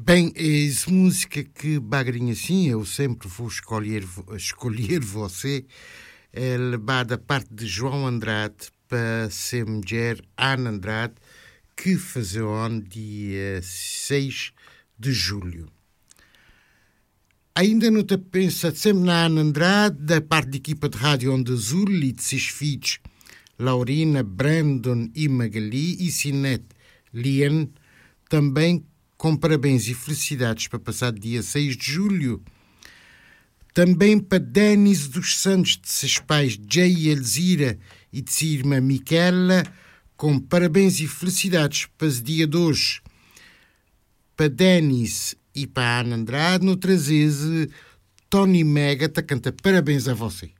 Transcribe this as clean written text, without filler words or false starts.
Bem, essa música que bagrinha assim, eu sempre vou escolher você, é levada da parte de João Andrade para ser mulher Ana Andrade, que fazia on dia 6 de julho. Ainda não te pensa sempre na Ana Andrade, da parte da equipa de Rádio Onda Azul e de seus filhos, Laurina, Brandon e Magali e Sinete Lian, também com parabéns e felicidades para passar dia 6 de julho. Também para Denis dos Santos, de seus pais Jay e Elzira e de sua irmã Miquela, com parabéns e felicidades para o dia de hoje. Para Denis e para a Ana Andrade, no trazer Tony Mega, te canta parabéns a você.